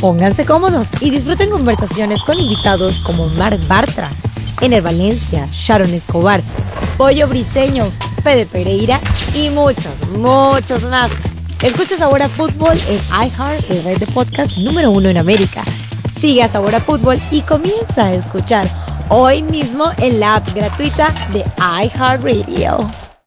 Pónganse cómodos y disfruten conversaciones con invitados como Marc Bartra, Ener Valencia, Sharon Escobar, Pollo Briseño, Fede Pereira y muchos, muchos más. Escucha Sabor a Fútbol en iHeart, la red de podcast número 1 en América. Sigue a Sabor a Fútbol y comienza a escuchar hoy mismo en la app gratuita de iHeartRadio.